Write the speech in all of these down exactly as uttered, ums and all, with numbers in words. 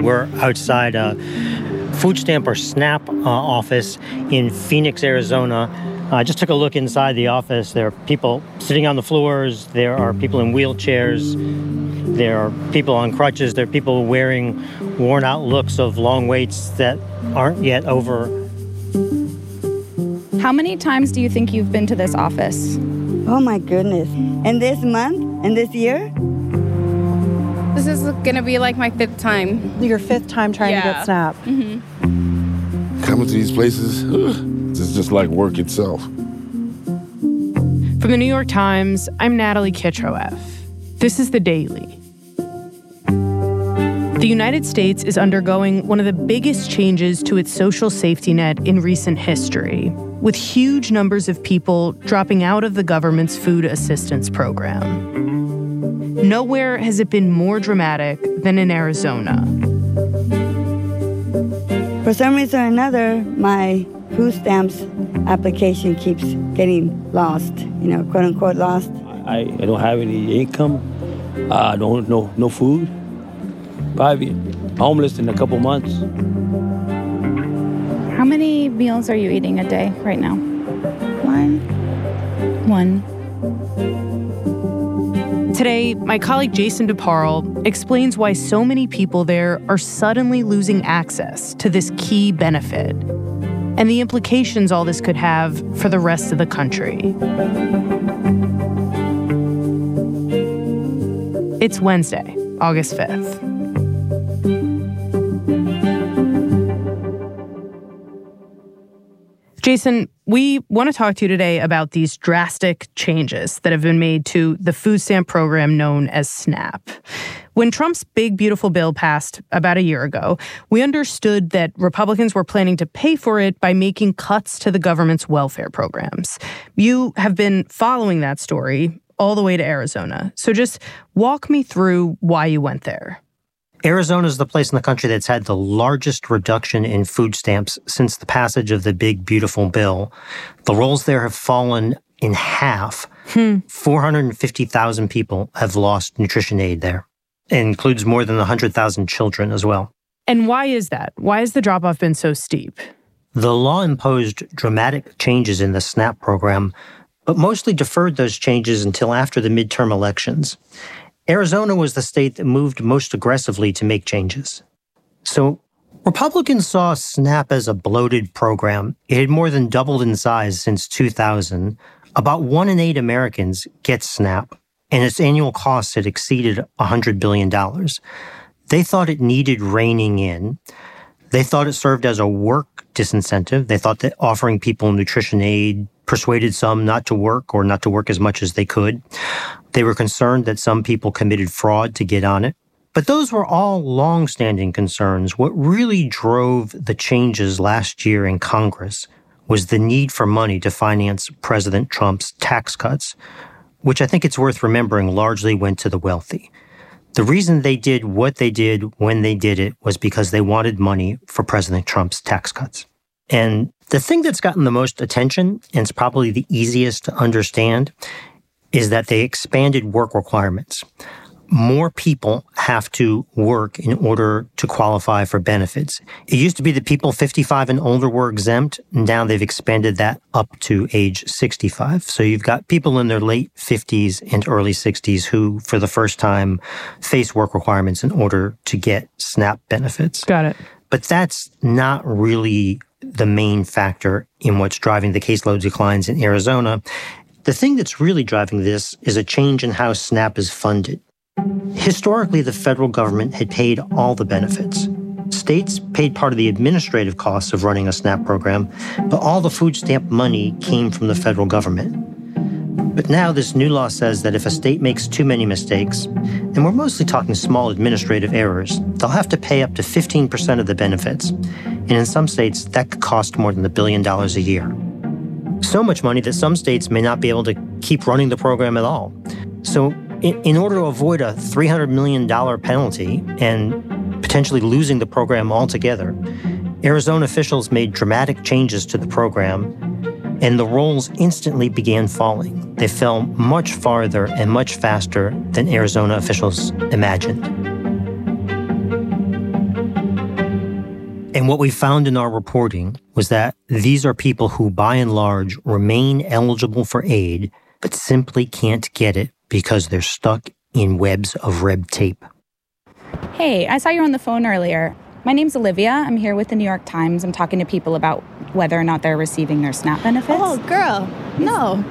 We're outside a food stamp or SNAP uh, office in Phoenix, Arizona. I uh, just took a look inside the office. There are people sitting on the floors. There are people in wheelchairs. There are people on crutches. There are people wearing worn-out looks of long waits that aren't yet over. How many times do you think you've been to this office? Oh, my goodness. And this month? And this year? This is going to be like my fifth time. Your fifth time trying yeah. to get SNAP. Mm-hmm. Coming to these places, ugh, it's just like work itself. From the New York Times, I'm Natalie Kitroeff. This is The Daily. The United States is undergoing one of the biggest changes to its social safety net in recent history, with huge numbers of people dropping out of the government's food assistance program. Nowhere has it been more dramatic than in Arizona. For some reason or another, my food stamps application keeps getting lost, you know, quote unquote lost. I, I don't have any income, uh, don't no no food. Probably homeless in a couple months. How many meals are you eating a day right now? One. One. Today, my colleague Jason DeParle explains why so many people there are suddenly losing access to this key benefit and the implications all this could have for the rest of the country. It's Wednesday, August fifth. Jason, we want to talk to you today about these drastic changes that have been made to the food stamp program known as SNAP. When Trump's big, beautiful bill passed about a year ago, we understood that Republicans were planning to pay for it by making cuts to the government's welfare programs. You have been following that story all the way to Arizona. So just walk me through why you went there. Arizona is the place in the country that's had the largest reduction in food stamps since the passage of the big, beautiful bill. The rolls there have fallen in half. Hmm. four hundred fifty thousand people have lost nutrition aid there. It includes more than one hundred thousand children as well. And why is that? Why has the drop-off been so steep? The law imposed dramatic changes in the SNAP program, but mostly deferred those changes until after the midterm elections. Arizona was the state that moved most aggressively to make changes. So Republicans saw SNAP as a bloated program. It had more than doubled in size since two thousand. About one in eight Americans gets SNAP, and its annual costs had exceeded one hundred billion dollars. They thought it needed reining in. They thought it served as a work disincentive. They thought that offering people nutrition aid persuaded some not to work or not to work as much as they could. They were concerned that some people committed fraud to get on it. But those were all long-standing concerns. What really drove the changes last year in Congress was the need for money to finance President Trump's tax cuts, which I think it's worth remembering largely went to the wealthy. The reason they did what they did when they did it was because they wanted money for President Trump's tax cuts. And the thing that's gotten the most attention, and it's probably the easiest to understand, is that they expanded work requirements. More people have to work in order to qualify for benefits. It used to be that people fifty-five and older were exempt, and now they've expanded that up to age sixty-five. So you've got people in their late fifties and early sixties who, for the first time, face work requirements in order to get SNAP benefits. Got it. But that's not really the main factor in what's driving the caseload declines in Arizona. The thing that's really driving this is a change in how SNAP is funded. Historically, the federal government had paid all the benefits. States paid part of the administrative costs of running a SNAP program, but all the food stamp money came from the federal government. But now this new law says that if a state makes too many mistakes, and we're mostly talking small administrative errors, they'll have to pay up to fifteen percent of the benefits. And in some states, that could cost more than a billion dollars a year. So much money that some states may not be able to keep running the program at all. So in, in order to avoid a three hundred million dollars penalty and potentially losing the program altogether, Arizona officials made dramatic changes to the program, and the rolls instantly began falling. They fell much farther and much faster than Arizona officials imagined. And what we found in our reporting was that these are people who, by and large, remain eligible for aid, but simply can't get it because they're stuck in webs of red tape. Hey, I saw you on the phone earlier. My name's Olivia. I'm here with the New York Times. I'm talking to people about whether or not they're receiving their SNAP benefits. Oh, girl, no.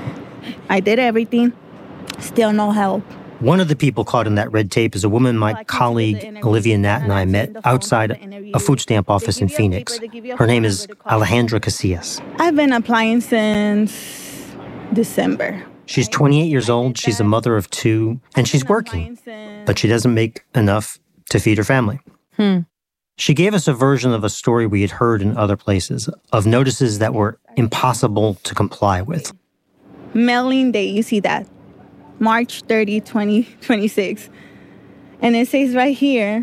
I did everything. Still no help. One of the people caught in that red tape is a woman my colleague Olivia Nat and I met outside a food stamp office in Phoenix. Her name is Alejandra Casillas. I've been applying since December. She's twenty-eight years old, she's a mother of two, and she's working, but she doesn't make enough to feed her family. Hmm. She gave us a version of a story we had heard in other places, of notices that were impossible to comply with. Mailing date, you see that? March thirtieth, twenty twenty-six. And it says right here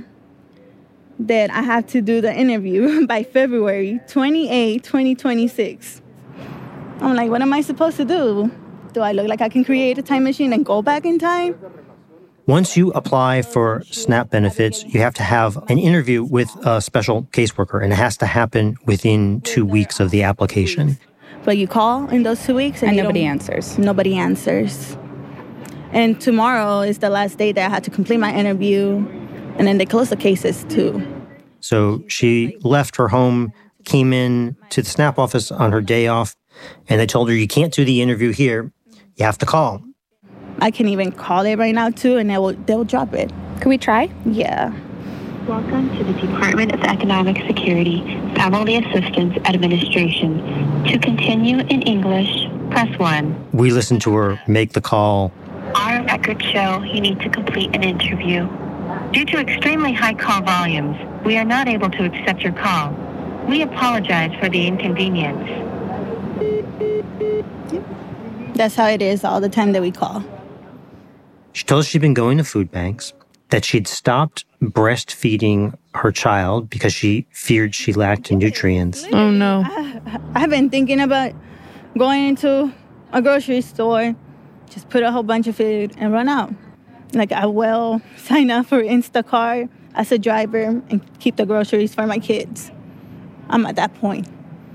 that I have to do the interview by February twenty-eighth, twenty twenty-six. I'm like, what am I supposed to do? Do I look like I can create a time machine and go back in time? Once you apply for SNAP benefits, you have to have an interview with a special caseworker, and it has to happen within two weeks of the application. But you call in those two weeks and, And you nobody don't- answers. Nobody answers. And tomorrow is the last day that I had to complete my interview, and then they close the cases too. So she left her home, came in to the SNAP office on her day off, and they told her, you can't do the interview here. You have to call. I can even call it right now too, and they will they'll drop it. Could we try? Yeah. Welcome to the Department of Economic Security Family Assistance Administration. To continue in English, press one. We listened to her make the call. Our records show you need to complete an interview. Due to extremely high call volumes, we are not able to accept your call. We apologize for the inconvenience. That's how it is all the time that we call. She told us she'd been going to food banks, that she'd stopped breastfeeding her child because she feared she lacked nutrients. Oh, no. I, I've been thinking about going into a grocery store, just put a whole bunch of food and run out. Like, I will sign up for Instacart as a driver and keep the groceries for my kids. I'm at that point.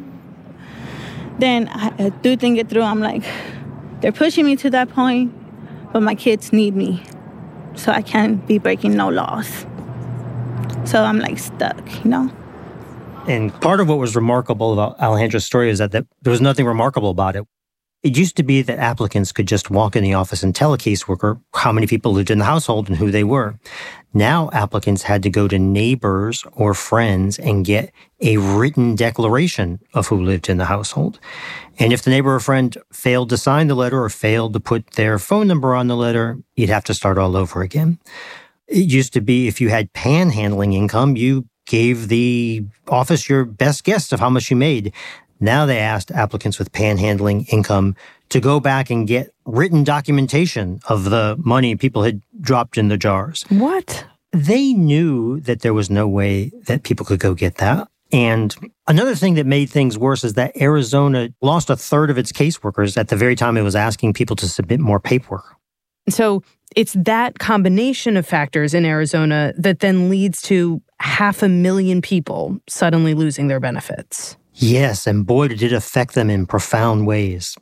Then I, I do think it through. I'm like, they're pushing me to that point, but my kids need me. So I can't be breaking no laws. So I'm like stuck, you know? And part of what was remarkable about Alejandra's story is that, that there was nothing remarkable about it. It used to be that applicants could just walk in the office and tell a caseworker how many people lived in the household and who they were. Now applicants had to go to neighbors or friends and get a written declaration of who lived in the household. And if the neighbor or friend failed to sign the letter or failed to put their phone number on the letter, you'd have to start all over again. It used to be if you had panhandling income, you gave the office your best guess of how much you made. Now they asked applicants with panhandling income to go back and get written documentation of the money people had dropped in the jars. What? They knew that there was no way that people could go get that. And another thing that made things worse is that Arizona lost a third of its caseworkers at the very time it was asking people to submit more paperwork. So it's that combination of factors in Arizona that then leads to half a million people suddenly losing their benefits. Yes, and boy, did it affect them in profound ways.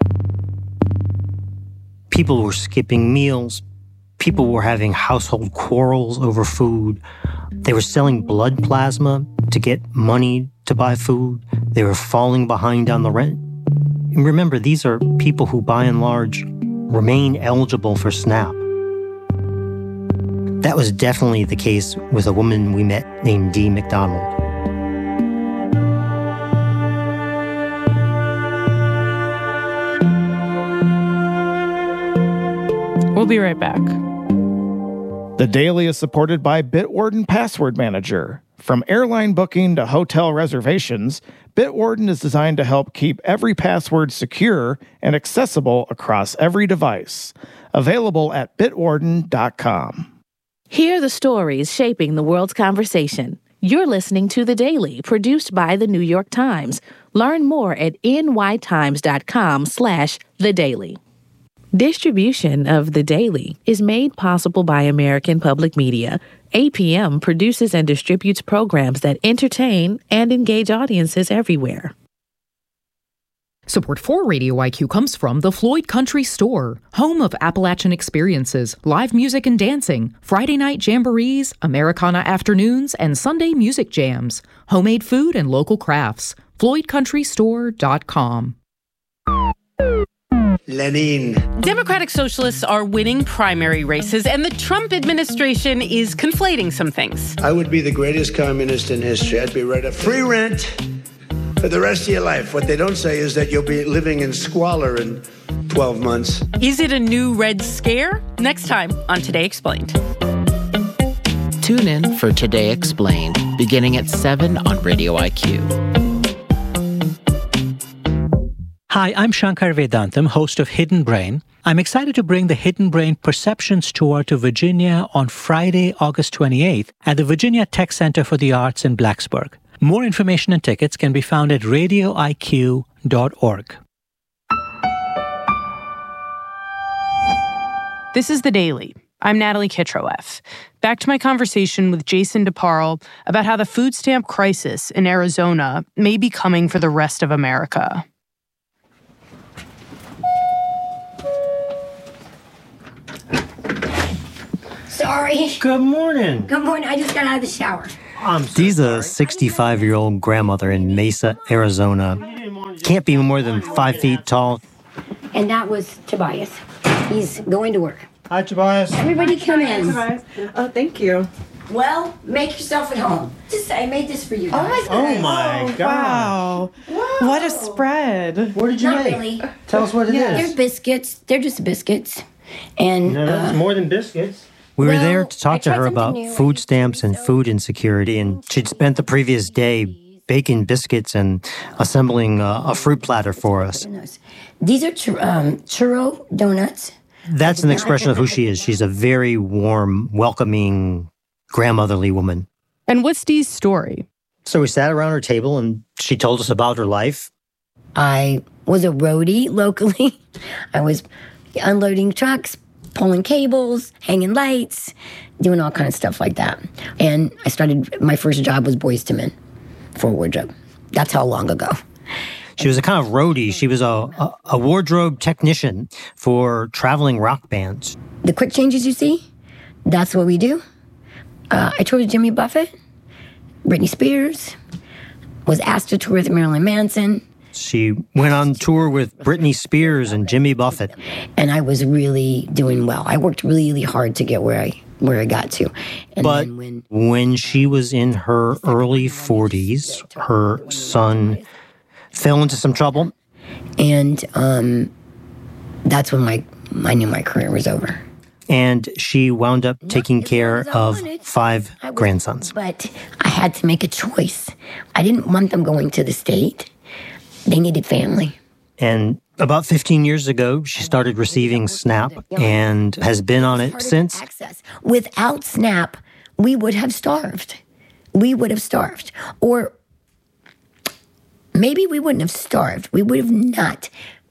People were skipping meals. People were having household quarrels over food. They were selling blood plasma to get money to buy food. They were falling behind on the rent. And remember, these are people who, by and large, remain eligible for SNAP. That was definitely the case with a woman we met named Dee McDonald. We'll be right back. The Daily is supported by Bitwarden Password Manager. From airline booking to hotel reservations, Bitwarden is designed to help keep every password secure and accessible across every device. Available at bitwarden dot com. Hear the stories shaping the world's conversation. You're listening to The Daily, produced by The New York Times. Learn more at n y times dot com slash the daily. Distribution of The Daily is made possible by American Public Media. A P M produces and distributes programs that entertain and engage audiences everywhere. Support for Radio I Q comes from the Floyd Country Store, home of Appalachian experiences, live music and dancing, Friday night jamborees, Americana afternoons, and Sunday music jams, homemade food and local crafts. floyd country store dot com. Lenin. Democratic Socialists are winning primary races, and the Trump administration is conflating some things. I would be the greatest communist in history. I'd be right up free rent for the rest of your life. What they don't say is that you'll be living in squalor in twelve months. Is it a new Red Scare? Next time on Today Explained. Tune in for Today Explained, beginning at seven on Radio I Q. Hi, I'm Shankar Vedantam, host of Hidden Brain. I'm excited to bring the Hidden Brain Perceptions Tour to Virginia on Friday, August twenty-eighth at the Virginia Tech Center for the Arts in Blacksburg. More information and tickets can be found at radio I Q dot org. This is The Daily. I'm Natalie Kitroeff. Back to my conversation with Jason DeParle about how the food stamp crisis in Arizona may be coming for the rest of America. Sorry. Good morning. Good morning. I just got out of the shower. I'm so She's sorry. a sixty-five-year-old grandmother in Mesa, Arizona. Can't be more than five feet tall. And that was Tobias. He's going to work. Hi, Tobias. Everybody come in. Tobias. Oh, thank you. Well, make yourself at home. Just I made this for you guys. Oh my goodness. Oh my oh, God. Wow. wow. What a spread. What did you Not make? Really. Tell us what it yeah. is. They're biscuits. They're just biscuits. And no, no, uh, it's more than biscuits. We well, were there to talk to her about food stamps and food insecurity, and she'd spent the previous day baking biscuits and assembling a, a fruit platter for us. These are chur- um, churro donuts. That's an expression of who she is. She's a very warm, welcoming, grandmotherly woman. And what's Dee's story? So we sat around her table, and she told us about her life. I was a roadie locally. I was unloading trucks, pulling cables, hanging lights, doing all kinds of stuff like that. And I started, my first job was Boyz two Men for a wardrobe. That's how long ago. She was a kind of roadie. She was a, a, a wardrobe technician for traveling rock bands. The quick changes you see, that's what we do. Uh, I toured with Jimmy Buffett, Britney Spears, was asked to tour with Marilyn Manson. She went on tour with Britney Spears and Jimmy Buffett. And I was really doing well. I worked really, really hard to get where I where I got to. And but then when, when she was in her early forties, her son fell into some trouble. And um, that's when my I knew my career was over. And she wound up taking care of five grandsons. But I had to make a choice. I didn't want them going to the state. They needed family. And about fifteen years ago, she started receiving SNAP and has been on it since. Without SNAP, we would have starved. We would have starved. Or maybe we wouldn't have starved. We would have not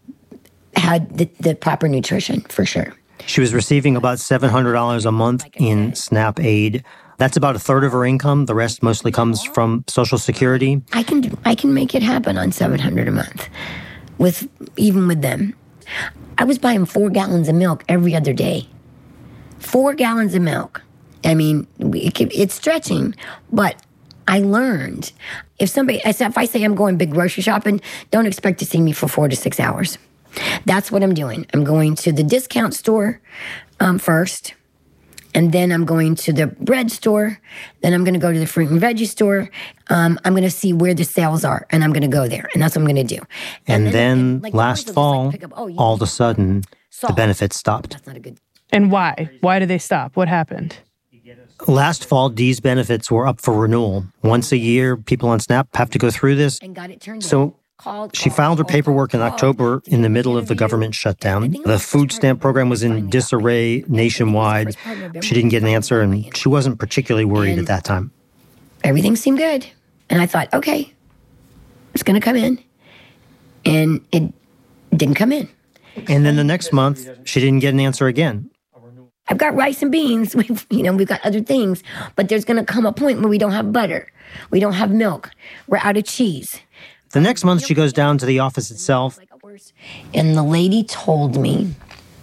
had the, the proper nutrition, for sure. She was receiving about seven hundred dollars a month in SNAP aid. That's about a third of her income. The rest mostly comes from Social Security. I can I can make it happen on seven hundred dollars a month, with even with them. I was buying four gallons of milk every other day. Four gallons of milk. I mean, it, it's stretching, but I learned. If somebody, if I say I'm going big grocery shopping, don't expect to see me for four to six hours. That's what I'm doing. I'm going to the discount store um, first. And then I'm going to the bread store. Then I'm going to go to the fruit and veggie store. Um, I'm going to see where the sales are, and I'm going to go there. And that's what I'm going to do. And, and then, then like, last fall, like, oh, all of a sudden, salt. The benefits stopped. That's not a good. And why? Why did they stop? What happened? Last fall, Dee's benefits were up for renewal. Once a year, people on SNAP have to go through this. And got it turned so. In. Called, she filed her paperwork in October in the middle of the government shutdown. The food stamp program was in disarray nationwide. She didn't get an answer, and she wasn't particularly worried at that time. Everything seemed good. And I thought, okay, it's going to come in. And it didn't come in. And then the next month, she didn't get an answer again. I've got rice and beans. We've, you know, we've got other things, but there's going to come a point where we don't have butter. We don't have milk. We're out of cheese. The next month, she goes down to the office itself. And the lady told me,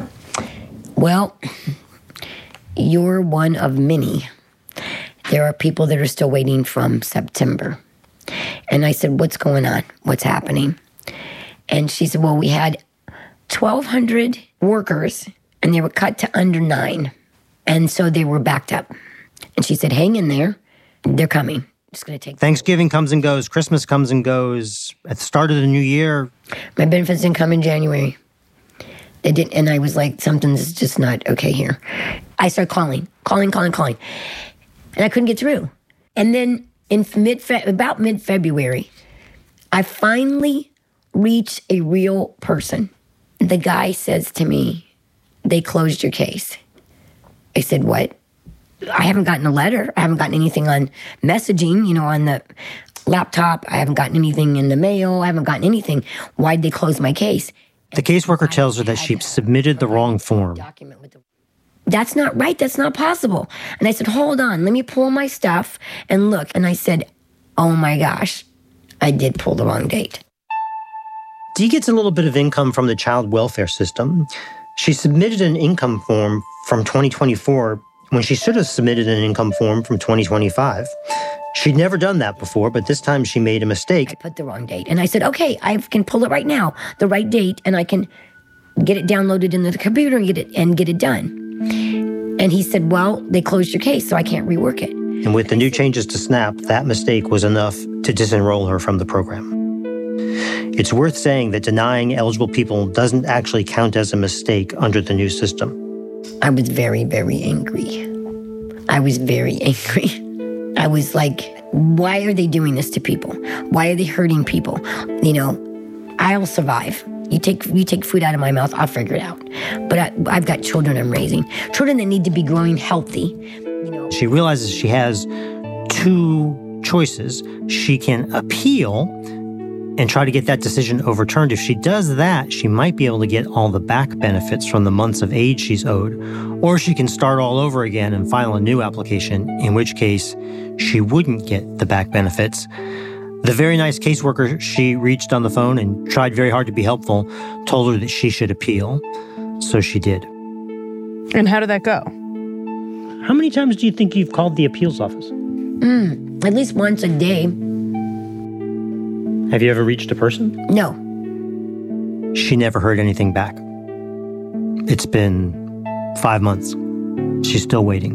well, you're one of many. There are people that are still waiting from September. And I said, what's going on? What's happening? And she said, well, we had twelve hundred workers, and they were cut to under nine. And so they were backed up. And she said, hang in there. They're coming. It's going to take Thanksgiving comes and goes. Christmas comes and goes. At the start of the new year. My benefits didn't come in January. They didn't. And I was like, something's just not okay here. I started calling, calling, calling, calling. And I couldn't get through. And then in mid about mid-February, I finally reached a real person. The guy says to me, they closed your case. I said, what? I haven't gotten a letter. I haven't gotten anything on messaging, you know, on the laptop. I haven't gotten anything in the mail. I haven't gotten anything. Why'd they close my case? The caseworker tells her that she submitted the wrong form. That's not right. That's not possible. And I said, hold on. Let me pull my stuff and look. And I said, oh my gosh, I did pull the wrong date. Dee gets a little bit of income from the child welfare system. She submitted an income form from twenty twenty-four when she should have submitted an income form from twenty twenty-five. She'd never done that before, but this time she made a mistake. I put the wrong date. And I said, okay, I can pull it right now, the right date, and I can get it downloaded into the computer and get it and get it done. And he said, well, they closed your case, so I can't rework it. And with the new changes to SNAP, that mistake was enough to disenroll her from the program. It's worth saying that denying eligible people doesn't actually count as a mistake under the new system. I was very, very angry. I was very angry. I was like, why are they doing this to people? Why are they hurting people? You know, I'll survive. You take you take food out of my mouth, I'll figure it out. But I, I've got children I'm raising, children that need to be growing healthy. You know. She realizes she has two choices. She can appeal and try to get that decision overturned. If she does that, she might be able to get all the back benefits from the months of age she's owed. Or she can start all over again and file a new application, in which case she wouldn't get the back benefits. The very nice caseworker she reached on the phone and tried very hard to be helpful told her that she should appeal. So she did. And how did that go? How many times do you think you've called the appeals office? Mm, at least once a day. Have you ever reached a person? No. She never heard anything back. It's been five months. She's still waiting.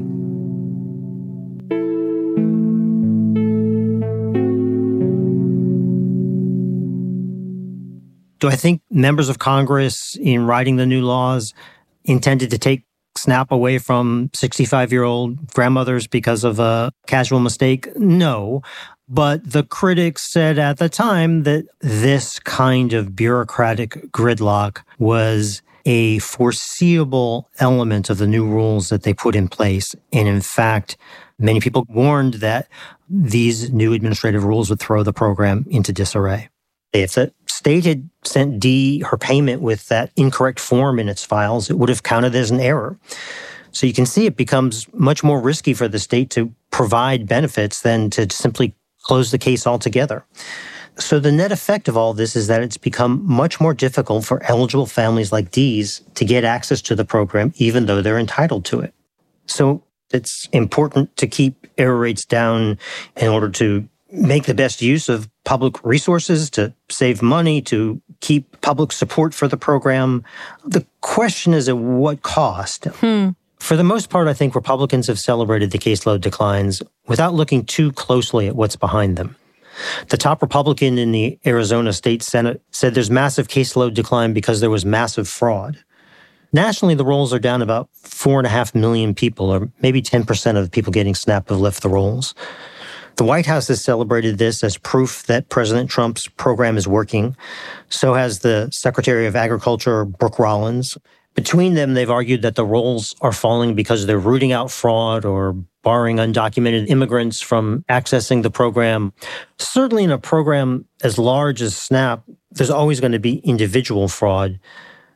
Do I think members of Congress, in writing the new laws, intended to take SNAP away from sixty-five-year-old grandmothers because of a casual mistake? No. But the critics said at the time that this kind of bureaucratic gridlock was a foreseeable element of the new rules that they put in place. And in fact, many people warned that these new administrative rules would throw the program into disarray. If the state had sent Dee her payment with that incorrect form in its files, it would have counted as an error. So you can see it becomes much more risky for the state to provide benefits than to simply close the case altogether. So the net effect of all this is that it's become much more difficult for eligible families like Dee's to get access to the program, even though they're entitled to it. So it's important to keep error rates down in order to make the best use of public resources, to save money, to keep public support for the program. The question is at what cost? Hmm. For the most part, I think Republicans have celebrated the caseload declines without looking too closely at what's behind them. The top Republican in the Arizona State Senate said there's massive caseload decline because there was massive fraud. Nationally, the rolls are down about four and a half million people, or maybe ten percent of the people getting SNAP have left the rolls. The White House has celebrated this as proof that President Trump's program is working. So has the Secretary of Agriculture, Brooke Rollins. Between them, they've argued that the rolls are falling because they're rooting out fraud or barring undocumented immigrants from accessing the program. Certainly in a program as large as SNAP, there's always going to be individual fraud.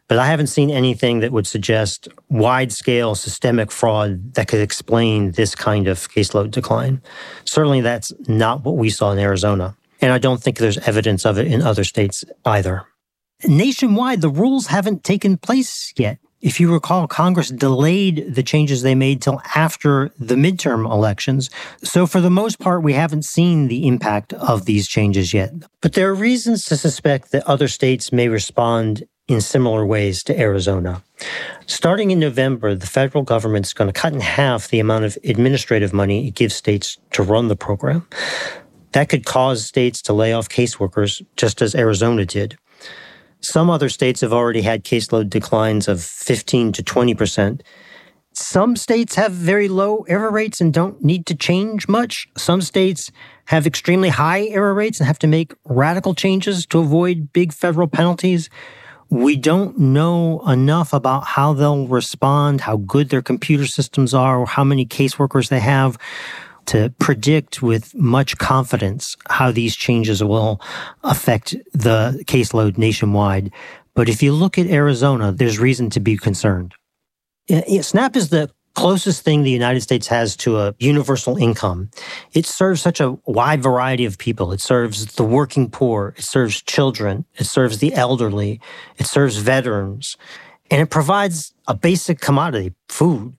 But I haven't seen anything that would suggest wide-scale systemic fraud that could explain this kind of caseload decline. Certainly that's not what we saw in Arizona. And I don't think there's evidence of it in other states either. Nationwide, the rules haven't taken place yet. If you recall, Congress delayed the changes they made till after the midterm elections. So for the most part, we haven't seen the impact of these changes yet. But there are reasons to suspect that other states may respond in similar ways to Arizona. Starting in November, the federal government's going to cut in half the amount of administrative money it gives states to run the program. That could cause states to lay off caseworkers, just as Arizona did. Some other states have already had caseload declines of fifteen to twenty percent. Some states have very low error rates and don't need to change much. Some states have extremely high error rates and have to make radical changes to avoid big federal penalties. We don't know enough about how they'll respond, how good their computer systems are, or how many caseworkers they have to predict with much confidence how these changes will affect the caseload nationwide. But if you look at Arizona, there's reason to be concerned. SNAP is the closest thing the United States has to a universal income. It serves such a wide variety of people. It serves the working poor. It serves children. It serves the elderly. It serves veterans. And it provides a basic commodity, food.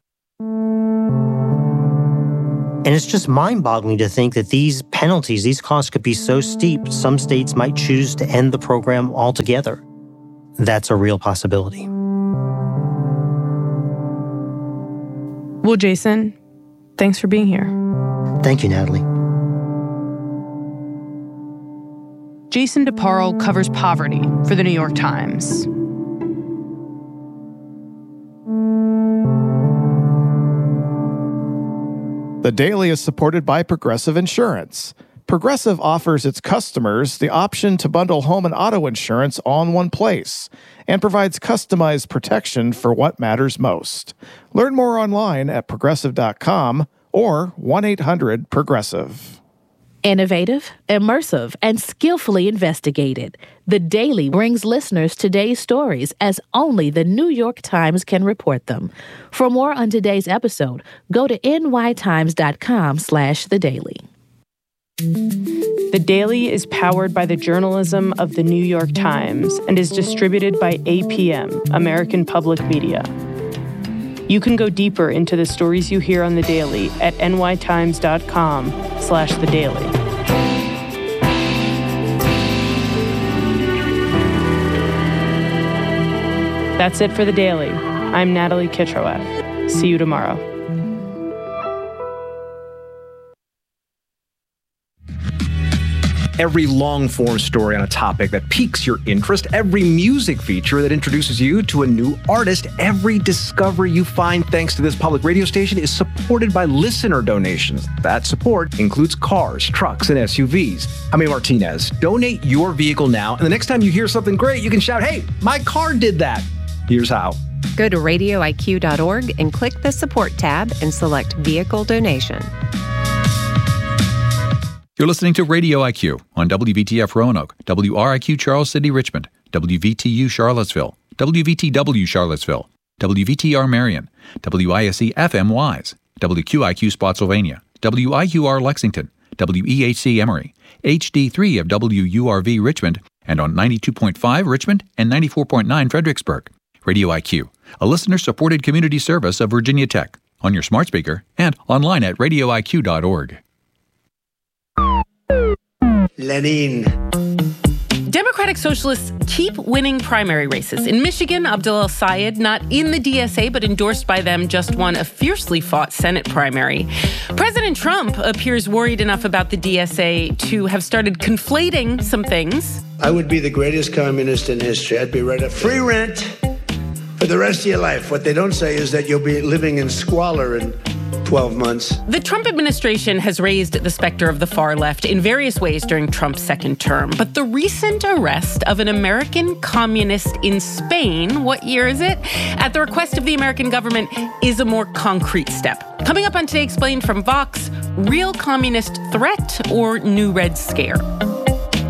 And it's just mind-boggling to think that these penalties, these costs could be so steep, some states might choose to end the program altogether. That's a real possibility. Well, Jason, thanks for being here. Thank you, Natalie. Jason DeParle covers poverty for the New York Times. The Daily is supported by Progressive Insurance. Progressive offers its customers the option to bundle home and auto insurance all in one place and provides customized protection for what matters most. Learn more online at progressive dot com or one eight hundred progressive. Innovative, immersive, and skillfully investigated. The Daily brings listeners today's stories as only the New York Times can report them. For more on today's episode, go to n y times dot com slash the daily. The Daily is powered by the journalism of the New York Times and is distributed by A P M, American Public Media. You can go deeper into the stories you hear on The Daily at n y times dot com slash the daily. That's it for The Daily. I'm Natalie Kitroeff. See you tomorrow. Every long-form story on a topic that piques your interest, every music feature that introduces you to a new artist, every discovery you find thanks to this public radio station is supported by listener donations. That support includes cars, trucks, and S U Vs. I'm A. Martinez. Donate your vehicle now, and the next time you hear something great, you can shout, "Hey, my car did that." Here's how. Go to radio I Q dot org and click the Support tab and select Vehicle Donation. You're listening to Radio I Q on W V T F Roanoke, W R I Q Charles City Richmond, W V T U Charlottesville, W V T W Charlottesville, W V T R Marion, W I S E F M Wise, W Q I Q Spotsylvania, W I Q R Lexington, W E H C Emory, H D three of W U R V Richmond, and on ninety-two point five Richmond and ninety-four point nine Fredericksburg. Radio I Q, a listener-supported community service of Virginia Tech, on your smart speaker and online at radio I Q dot org. Lenin. Democratic Socialists keep winning primary races. In Michigan, Abdul El-Sayed, not in the D S A but endorsed by them, just won a fiercely fought Senate primary. President Trump appears worried enough about the D S A to have started conflating some things. I would be the greatest communist in history. I'd be right up free rent for the rest of your life. What they don't say is that you'll be living in squalor in twelve months. The Trump administration has raised the specter of the far left in various ways during Trump's second term. But the recent arrest of an American communist in Spain, what year is it? At the request of the American government, is a more concrete step. Coming up on Today Explained from Vox, real communist threat or new red scare?